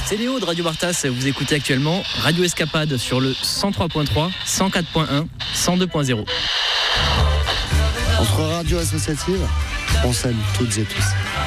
C'est Léo de Radio Bartas, vous écoutez actuellement Radio Escapade sur le 103.3, 104.1, 102.0. Entre radio associative, on salue toutes et tous.